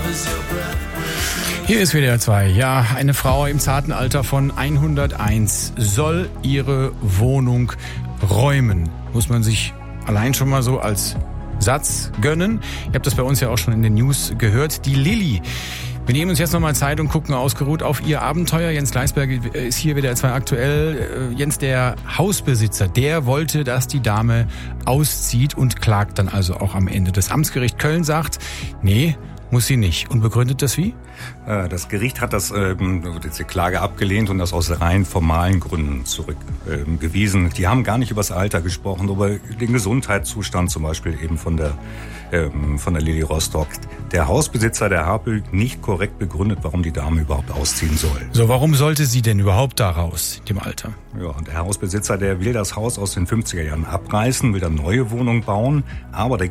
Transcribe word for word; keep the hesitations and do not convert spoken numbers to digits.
Hier ist W D R zwei. Ja, eine Frau im zarten Alter von hunderteins soll ihre Wohnung räumen. Muss man sich allein schon mal so als Satz gönnen. Ihr habt das bei uns ja auch schon in den News gehört. Die Lilly. Wir nehmen uns jetzt nochmal Zeit und gucken ausgeruht auf ihr Abenteuer. Jens Gleisberg ist hier W D R zwei aktuell. Jens, der Hausbesitzer, der wollte, dass die Dame auszieht und klagt dann also auch am Ende. Das Amtsgericht Köln sagt, nee, muss sie nicht. Und begründet das wie? Das Gericht hat das, ähm, diese Klage abgelehnt und das aus rein formalen Gründen zurückgewiesen. Ähm, die haben gar nicht über das Alter gesprochen, über den Gesundheitszustand zum Beispiel eben von der, ähm, von der Lilly Rostock. Der Hausbesitzer, der Harpel, nicht korrekt begründet, warum die Dame überhaupt ausziehen soll. So, warum sollte sie denn überhaupt da raus, dem Alter? Ja, und der Hausbesitzer, der will das Haus aus den fünfziger Jahren abreißen, will eine neue Wohnung bauen, aber der